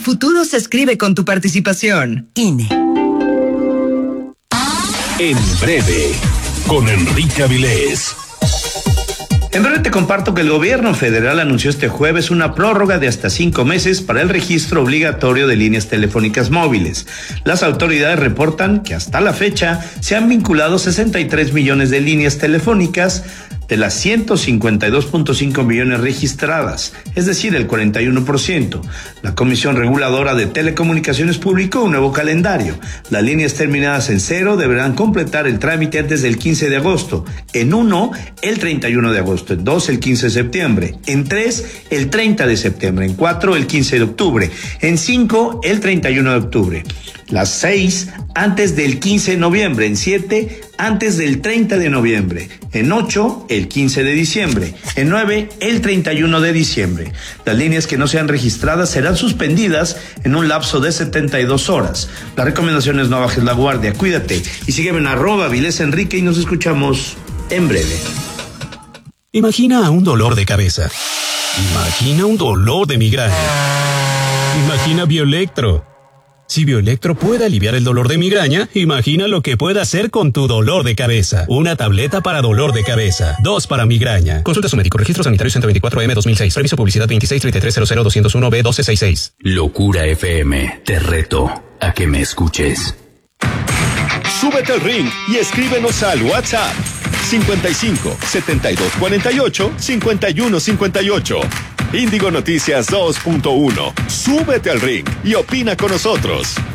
futuro se escribe con tu participación. INE. En breve, con Enrique Avilés. En breve te comparto que el gobierno federal anunció este jueves una prórroga de hasta 5 meses para el registro obligatorio de líneas telefónicas móviles. Las autoridades reportan que hasta la fecha se han vinculado 63 millones de líneas telefónicas de las 152.5 millones registradas, es decir, el 41%. La Comisión Reguladora de Telecomunicaciones publicó un nuevo calendario. Las líneas terminadas en 0 deberán completar el trámite antes del 15 de agosto, en 1 el 31 de agosto, en 2 el 15 de septiembre, en 3 el 30 de septiembre, en 4 el 15 de octubre, en 5 el 31 de octubre. Las 6 antes del 15 de noviembre, en 7 antes del 30 de noviembre, en 8 el 15 de diciembre, en 9 el 31 de diciembre. Las líneas que no sean registradas serán suspendidas en un lapso de 72 horas. La recomendación es no bajes la guardia, cuídate y sígueme en @VilésEnrique y nos escuchamos en breve. Imagina un dolor de cabeza. Imagina un dolor de migraña. Imagina Bioelectro. Si Bioelectro puede aliviar el dolor de migraña, imagina lo que puede hacer con tu dolor de cabeza. Una tableta para dolor de cabeza, 2 para migraña. Consulta a su médico. Registro sanitario 124M 2006. Permiso publicidad 2633000201B1266. Locura FM. Te reto a que me escuches. Súbete al ring y escríbenos al WhatsApp 55 72 48 51 58. Índigo Noticias 2.1. Súbete al ring y opina con nosotros.